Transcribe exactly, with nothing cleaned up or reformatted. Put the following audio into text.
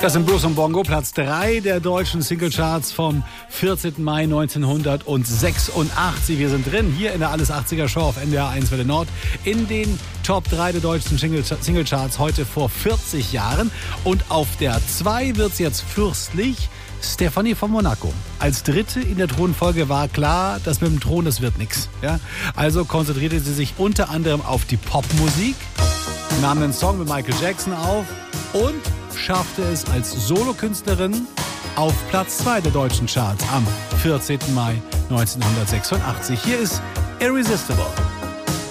Das sind Blues und Bongo, Platz drei der deutschen Singlecharts vom vierzehnten Mai neunzehnhundertsechsundachtzig. Wir sind drin, hier in der Alles achtziger Show auf N D R eins Welle Nord, in den Top drei der deutschen Singlecharts heute vor vierzig Jahren. Und auf der zwei wird's jetzt fürstlich. Stefanie von Monaco. Als Dritte in der Thronfolge war klar, dass mit dem Thron, das wird nichts. Ja? Also konzentrierte sie sich unter anderem auf die Popmusik, nahm einen Song mit Michael Jackson auf und schaffte es als Solokünstlerin auf Platz zwei der deutschen Charts am vierzehnten Mai neunzehnhundertsechsundachtzig. Hier ist Irresistible.